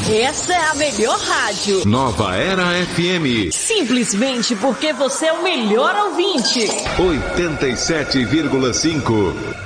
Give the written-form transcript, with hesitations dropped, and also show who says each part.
Speaker 1: Essa é a melhor rádio.
Speaker 2: Nova Era FM.
Speaker 1: Simplesmente porque você é o melhor ouvinte.
Speaker 2: 87,5.